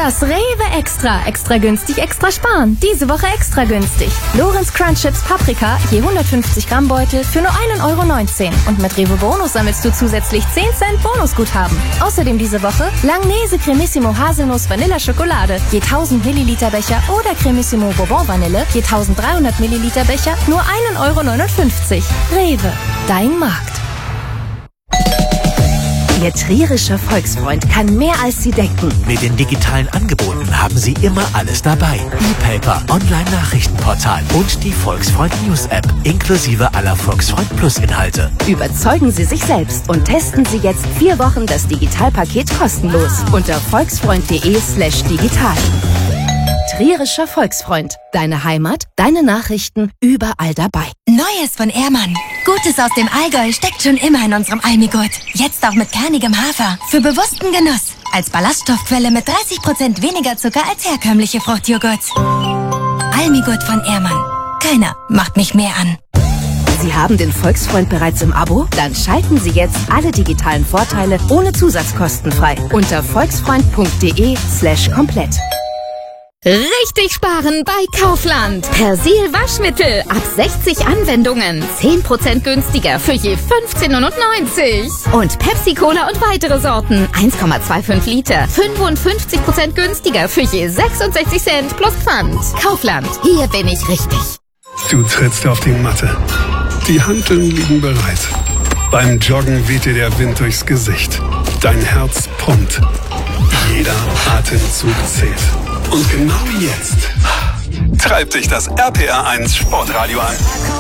Das Rewe Extra. Extra günstig, extra sparen. Diese Woche extra günstig. Lorenz Crunch Chips Paprika, je 150 Gramm Beutel für nur 1,19 €. Und mit Rewe Bonus sammelst du zusätzlich 10 Cent Bonusguthaben. Außerdem diese Woche Langnese Cremissimo Haselnuss Vanilla Schokolade, je 1000 Milliliter Becher oder Cremissimo Bourbon Vanille, je 1300 Milliliter Becher, nur 1,59 €. Rewe, dein Markt. Ihr trierischer Volksfreund kann mehr als Sie denken. Mit den digitalen Angeboten haben Sie immer alles dabei. E-Paper, Online-Nachrichtenportal und die Volksfreund News-App, inklusive aller Volksfreund Plus-Inhalte. Überzeugen Sie sich selbst und testen Sie jetzt 4 Wochen das Digitalpaket kostenlos unter volksfreund.de/digital. Trierischer Volksfreund. Deine Heimat, deine Nachrichten, überall dabei. Neues von Ehrmann. Gutes aus dem Allgäu steckt schon immer in unserem Almigurt. Jetzt auch mit kernigem Hafer. Für bewussten Genuss. Als Ballaststoffquelle mit 30% weniger Zucker als herkömmliche Fruchtjoghurts. Almigurt von Ehrmann. Keiner macht mich mehr an. Sie haben den Volksfreund bereits im Abo? Dann schalten Sie jetzt alle digitalen Vorteile ohne Zusatzkosten frei unter volksfreund.de/komplett. Richtig sparen bei Kaufland. Persil Waschmittel ab 60 Anwendungen. 10% günstiger für je 15,99 €. Und Pepsi Cola und weitere Sorten. 1,25 Liter. 55% günstiger für je 66 Cent plus Pfand. Kaufland. Hier bin ich richtig. Du trittst auf die Matte. Die Hanteln liegen bereit. Beim Joggen weht dir der Wind durchs Gesicht. Dein Herz pumpt. Jeder Atemzug zählt. Und genau jetzt treibt dich das RPR1 Sportradio an.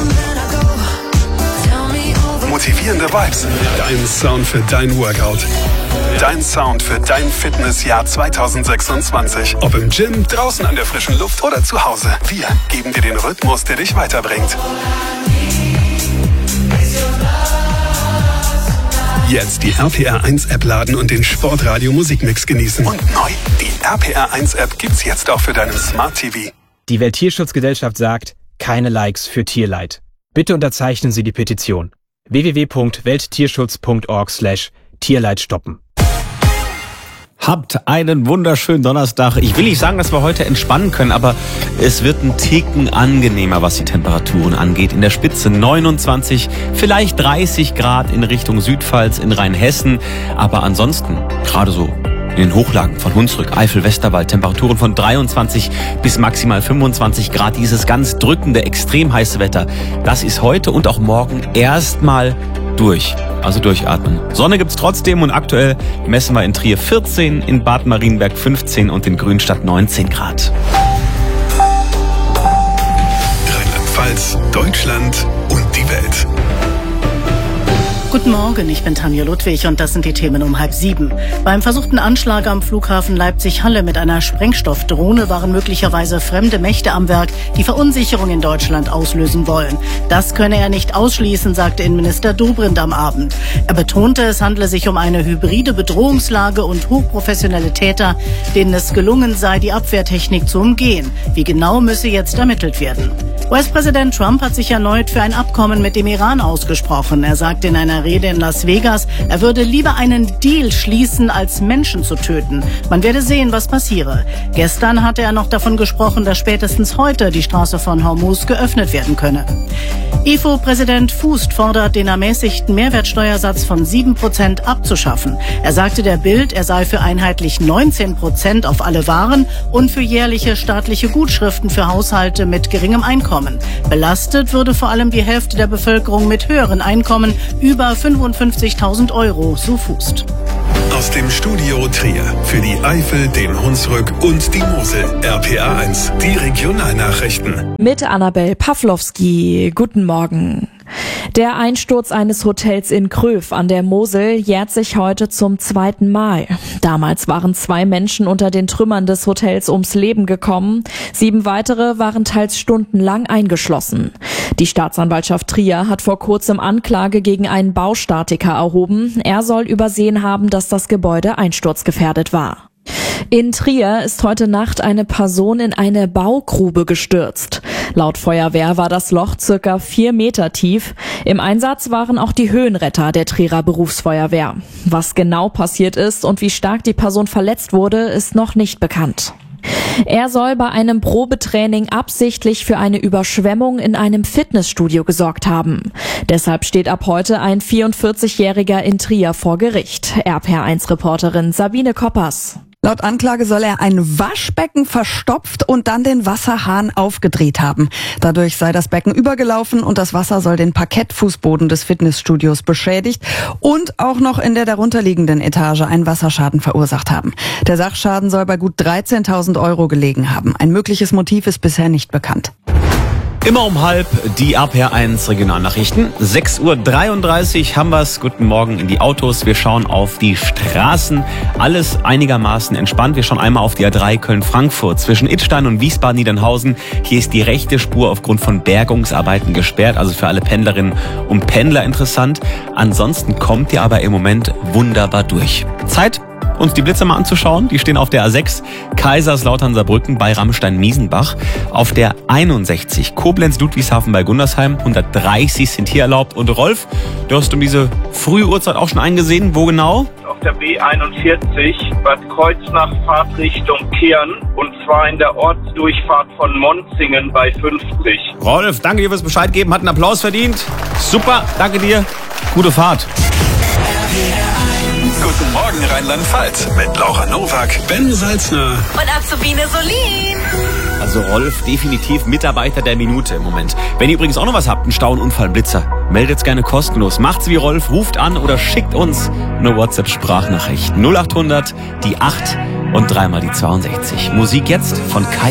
Motivierende Vibes. Dein Sound für dein Workout. Dein Sound für dein Fitnessjahr 2026. Ob im Gym, draußen an der frischen Luft oder zu Hause. Wir geben dir den Rhythmus, der dich weiterbringt. Jetzt die RPR1-App laden und den Sportradio-Musikmix genießen. Und neu, die RPR1-App gibt's jetzt auch für deinen Smart TV. Die Welttierschutzgesellschaft sagt, keine Likes für Tierleid. Bitte unterzeichnen Sie die Petition. www.welttierschutz.org/Tierleid stoppen. Habt einen wunderschönen Donnerstag. Ich will nicht sagen, dass wir heute entspannen können, aber es wird ein Ticken angenehmer, was die Temperaturen angeht. In der Spitze 29, vielleicht 30 Grad in Richtung Südpfalz, in Rheinhessen. Aber ansonsten, gerade so in den Hochlagen von Hunsrück, Eifel, Westerwald, Temperaturen von 23 bis maximal 25 Grad. Dieses ganz drückende, extrem heiße Wetter, das ist heute und auch morgen erstmal durch. Also durchatmen. Sonne gibt's trotzdem und aktuell messen wir in Trier 14, in Bad Marienberg 15 und in Grünstadt 19 Grad. Rheinland-Pfalz, Deutschland und die Welt. Guten Morgen, ich bin Tanja Ludwig und das sind die Themen um 6:30. Beim versuchten Anschlag am Flughafen Leipzig-Halle mit einer Sprengstoffdrohne waren möglicherweise fremde Mächte am Werk, die Verunsicherung in Deutschland auslösen wollen. Das könne er nicht ausschließen, sagte Innenminister Dobrindt am Abend. Er betonte, es handle sich um eine hybride Bedrohungslage und hochprofessionelle Täter, denen es gelungen sei, die Abwehrtechnik zu umgehen. Wie genau müsse jetzt ermittelt werden. US-Präsident Trump hat sich erneut für ein Abkommen mit dem Iran ausgesprochen. Er sagte in einer Rede in Las Vegas, er würde lieber einen Deal schließen, als Menschen zu töten. Man werde sehen, was passiere. Gestern hatte er noch davon gesprochen, dass spätestens heute die Straße von Hormuz geöffnet werden könne. IFO-Präsident Fußt fordert, den ermäßigten Mehrwertsteuersatz von 7% abzuschaffen. Er sagte der Bild, er sei für einheitlich 19% auf alle Waren und für jährliche staatliche Gutschriften für Haushalte mit geringem Einkommen. Belastet würde vor allem die Hälfte der Bevölkerung mit höheren Einkommen, über 55.000 €, so Fußt. Aus dem Studio Trier für die Eifel, den Hunsrück und die Mosel. RPR1, die Regionalnachrichten. Mit Annabel Pawlowski. Guten Morgen. Der Einsturz eines Hotels in Kröv an der Mosel jährt sich heute zum 2. Mal. Damals waren 2 Menschen unter den Trümmern des Hotels ums Leben gekommen. 7 weitere waren teils stundenlang eingeschlossen. Die Staatsanwaltschaft Trier hat vor kurzem Anklage gegen einen Baustatiker erhoben. Er soll übersehen haben, dass das Gebäude einsturzgefährdet war. In Trier ist heute Nacht eine Person in eine Baugrube gestürzt. Laut Feuerwehr war das Loch circa 4 Meter tief. Im Einsatz waren auch die Höhenretter der Trierer Berufsfeuerwehr. Was genau passiert ist und wie stark die Person verletzt wurde, ist noch nicht bekannt. Er soll bei einem Probetraining absichtlich für eine Überschwemmung in einem Fitnessstudio gesorgt haben. Deshalb steht ab heute ein 44-Jähriger in Trier vor Gericht. RPR1-Reporterin Sabine Koppers. Laut Anklage soll er ein Waschbecken verstopft und dann den Wasserhahn aufgedreht haben. Dadurch sei das Becken übergelaufen und das Wasser soll den Parkettfußboden des Fitnessstudios beschädigt und auch noch in der darunterliegenden Etage einen Wasserschaden verursacht haben. Der Sachschaden soll bei gut 13.000 € gelegen haben. Ein mögliches Motiv ist bisher nicht bekannt. Immer um 12:30 die RPR1 Regionalnachrichten. 6:33 haben wir's. Guten Morgen in die Autos. Wir schauen auf die Straßen. Alles einigermaßen entspannt. Wir schauen einmal auf die A3 Köln-Frankfurt. Zwischen Idstein und Wiesbaden-Niedernhausen. Hier ist die rechte Spur aufgrund von Bergungsarbeiten gesperrt. Also für alle Pendlerinnen und Pendler interessant. Ansonsten kommt ihr aber im Moment wunderbar durch. Zeit, uns die Blitze mal anzuschauen. Die stehen auf der A6 Kaiserslautern-Saarbrücken bei Rammstein-Miesenbach. Auf der 61 Koblenz-Ludwigshafen bei Gundersheim. 130 sind hier erlaubt. Und Rolf, du hast um diese frühe Uhrzeit auch schon eingesehen. Wo genau? Auf der B41 Bad Kreuznach Fahrtrichtung Kern. Und zwar in der Ortsdurchfahrt von Monzingen bei 50. Rolf, danke dir fürs Bescheid geben. Hat einen Applaus verdient. Super, danke dir. Gute Fahrt. Guten Morgen Rheinland-Pfalz mit Laura Nowak, Ben Salzner und Azubine Solin. Also Rolf, definitiv Mitarbeiter der Minute im Moment. Wenn ihr übrigens auch noch was habt, einen Stau- und Unfallblitzer, meldet's gerne kostenlos. Macht's wie Rolf, ruft an oder schickt uns eine WhatsApp-Sprachnachricht. 0800 die 8 und 3 mal die 62. Musik jetzt von Kai.